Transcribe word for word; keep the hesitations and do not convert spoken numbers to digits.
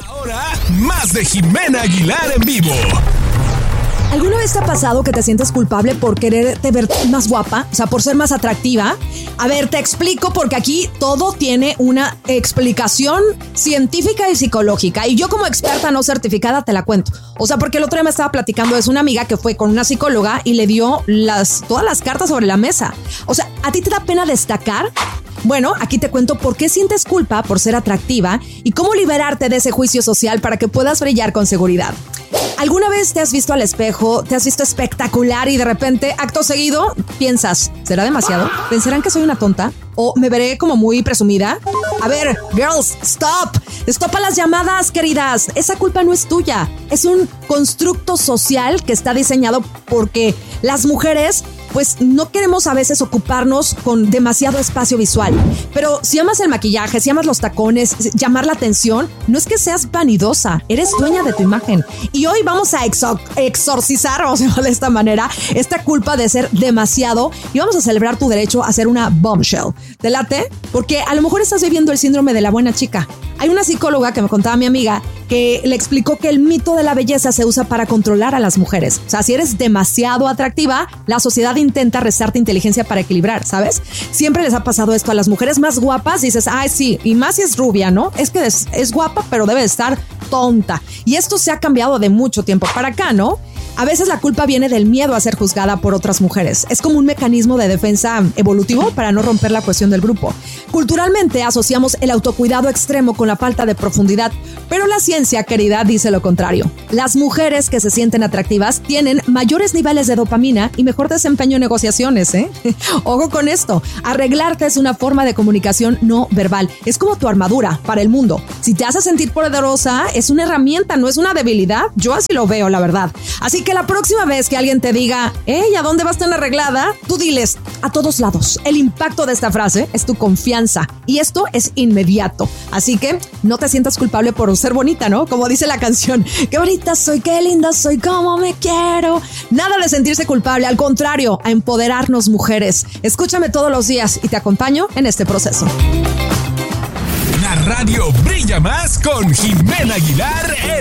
Ahora, más de Jimena Aguilar en vivo. ¿Alguna vez te ha pasado que te sientes culpable por quererte ver más guapa? O sea, por ser más atractiva. A ver, te explico porque aquí todo tiene una explicación científica y psicológica. Y yo como experta no certificada te la cuento. O sea, porque el otro día me estaba platicando de una amiga que fue con una psicóloga y le dio las, todas las cartas sobre la mesa. O sea, ¿a ti te da pena destacar? Bueno, aquí te cuento por qué sientes culpa por ser atractiva y cómo liberarte de ese juicio social para que puedas brillar con seguridad. ¿Alguna vez te has visto al espejo, te has visto espectacular y de repente, acto seguido, piensas, ¿será demasiado? ¿Pensarán que soy una tonta? ¿O me veré como muy presumida? A ver, girls, stop. Stop a las llamadas, queridas. Esa culpa no es tuya. Es un constructo social que está diseñado porque las mujeres pues no queremos a veces ocuparnos con demasiado espacio visual. Pero si amas el maquillaje, si amas los tacones, llamar la atención, no es que seas vanidosa, eres dueña de tu imagen. Y hoy vamos a exor- exorcizar, vamos a llamarlo de esta manera, esta culpa de ser demasiado y vamos a celebrar tu derecho a ser una bombshell. ¿Te late? Porque a lo mejor estás viviendo el síndrome de la buena chica. Hay una psicóloga que me contaba mi amiga que le explicó que el mito de la belleza se usa para controlar a las mujeres. O sea, si eres demasiado atractiva, la sociedad intenta restarte inteligencia para equilibrar, ¿sabes? Siempre les ha pasado esto a las mujeres más guapas. Dices, ay, sí, y más si es rubia, ¿no? Es que es, es guapa, pero debe de estar tonta. Y esto se ha cambiado de mucho tiempo para acá, ¿no? A veces la culpa viene del miedo a ser juzgada por otras mujeres. Es como un mecanismo de defensa evolutivo para no romper la cohesión del grupo. Culturalmente asociamos el autocuidado extremo con la falta de profundidad, pero la ciencia, querida, dice lo contrario. Las mujeres que se sienten atractivas tienen mayores niveles de dopamina y mejor desempeño en negociaciones, ¿eh? Ojo con esto. Arreglarte es una forma de comunicación no verbal. Es como tu armadura para el mundo. Si te hace sentir poderosa, es una herramienta, no es una debilidad. Yo así lo veo, la verdad. Así que la próxima vez que alguien te diga, hey, ¿a dónde vas tan arreglada? Tú diles, a todos lados. El impacto de esta frase es tu confianza y esto es inmediato. Así que no te sientas culpable por ser bonita, ¿no? Como dice la canción, qué bonita soy, qué linda soy, cómo me quiero. Nada de sentirse culpable, al contrario, a empoderarnos mujeres. Escúchame todos los días y te acompaño en este proceso. La radio brilla más con Jimena Aguilar.